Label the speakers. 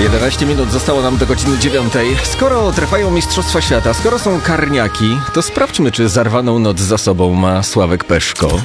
Speaker 1: 11 minut zostało nam do godziny 9. Skoro trwają Mistrzostwa Świata, skoro są karniaki, to sprawdźmy, czy zarwaną noc za sobą ma Sławek Peszko.